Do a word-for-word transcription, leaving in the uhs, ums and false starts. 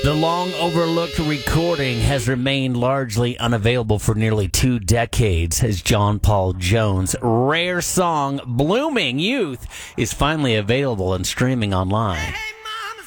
The long overlooked recording has remained largely unavailable for nearly two decades as John Paul Jones' rare song, Blooming Youth, is finally available and streaming online.